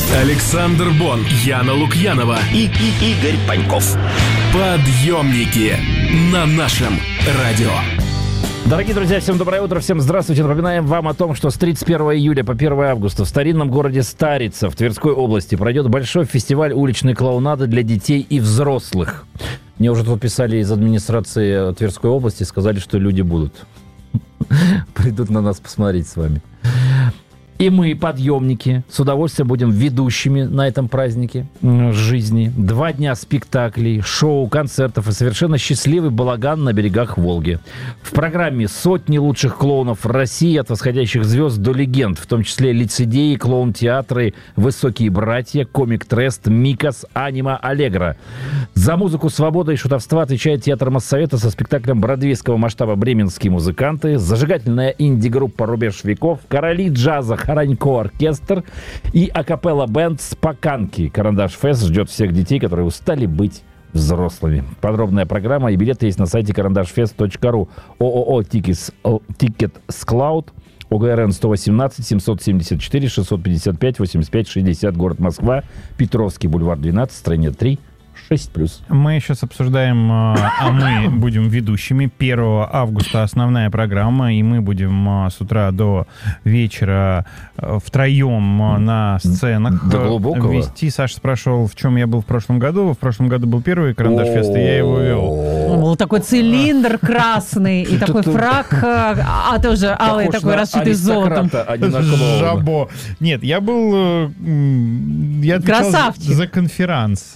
Александр Бон, Яна Лукьянова и Игорь Паньков. Подъемники на нашем радио. Дорогие друзья, всем доброе утро, всем здравствуйте. Напоминаем вам о том, что с 31 июля по 1 августа в старинном городе Старица в Тверской области пройдет большой фестиваль уличной клоунады для детей и взрослых. Мне уже тут писали из администрации Тверской области, сказали, что люди будут. Придут на нас посмотреть с вами. И мы, подъемники, с удовольствием будем ведущими на этом празднике жизни. 2 дня спектаклей, шоу, концертов и совершенно счастливый балаган на берегах Волги. В программе сотни лучших клоунов России, от восходящих звезд до легенд, в том числе лицедеи, клоун-театры, Высокие братья, Комик Трест, Микас, Анима, Аллегро. За музыку свободы и шутовства отвечает театр Моссовета со спектаклем бродвейского масштаба «Бременские музыканты», зажигательная инди-группа «Рубеж веков», короли джаза Харанько оркестр и акапелла-бенд «Споканки». Карандаш Фест ждет всех детей, которые устали быть взрослыми. Подробная программа и билеты есть на сайте karandashfest.ru. ООО «Тикет Склауд», ОГРН 118 774 655 85 60, город Москва, Петровский бульвар 12, стране 3. 6+. Мы сейчас обсуждаем, мы будем ведущими. 1 августа основная программа, и мы будем с утра до вечера втроем на сценах до глубокого вести. Саша спрашивал, в чем я был в прошлом году. В прошлом году был первый Карандаш-фест, и я его вел. Был такой цилиндр красный и такой фрак, тоже алый такой, расшитый золотом. Жабо. Нет, я был... Я отвечал за конферанс.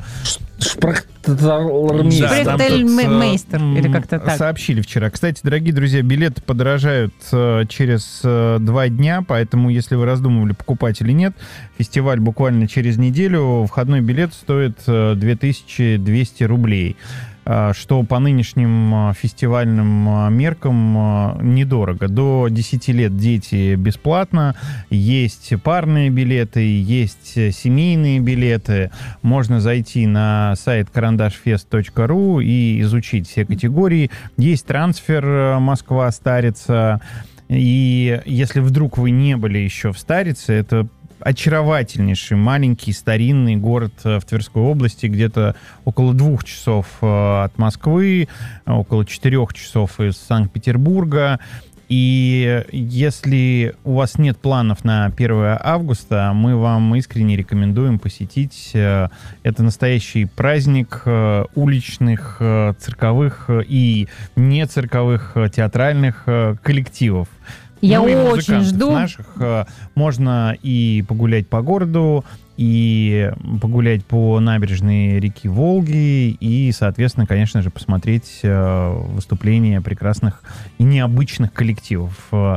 Шпрехтельмейстер, или как-то так. Сообщили вчера. Кстати, дорогие друзья, билеты подорожают через 2 дня, поэтому, если вы раздумывали, покупать или нет, фестиваль буквально через неделю. Входной билет стоит 2200 рублей. Что по нынешним фестивальным меркам недорого. До 10 лет дети бесплатно. Есть парные билеты, есть семейные билеты. Можно зайти на сайт karandashfest.ru и изучить все категории. Есть трансфер Москва-Старица. И если вдруг вы не были еще в Старице, это очаровательнейший маленький старинный город в Тверской области, где-то около 2 часов от Москвы, около 4 часов из Санкт-Петербурга. И если у вас нет планов на 1 августа, мы вам искренне рекомендуем посетить. Это настоящий праздник уличных, цирковых и нецирковых театральных коллективов. Я очень жду. Наших можно и погулять по городу, и погулять по набережной реки Волги, и, соответственно, конечно же, посмотреть выступления прекрасных и необычных коллективов.